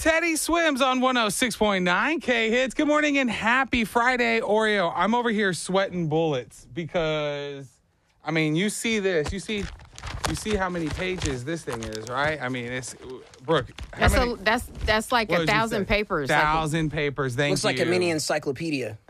Teddy Swims on 106.9 K Hits. Good morning and happy Friday, Oreo. I'm over here sweating bullets because, I mean, you see this. You see how many pages this thing is, right? I mean, it's, Brooke, how many? That's like What did you 1,000 say? papers. 1,000 papers. Thank you. Looks like a mini encyclopedia.